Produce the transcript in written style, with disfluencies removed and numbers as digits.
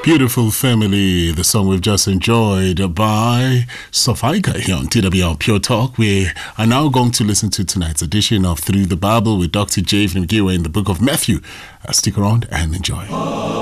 Beautiful Family, the song we've just enjoyed by Sofaika here on TWR Pure Talk. We are now going to listen to tonight's edition of Through the Bible with Dr. J. Mgiwa in the book of Matthew. Stick around and enjoy.